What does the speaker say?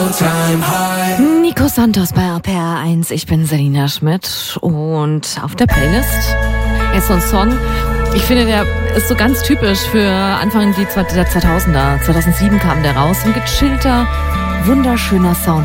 all-time high. Nico Santos bei RPR 1. Ich bin Selina Schmidt und auf der Playlist jetzt so ein Song. Ich finde, der ist so ganz typisch für Anfang der 2000er. 2007 kam der raus. Ein gechillter, wunderschöner Sound.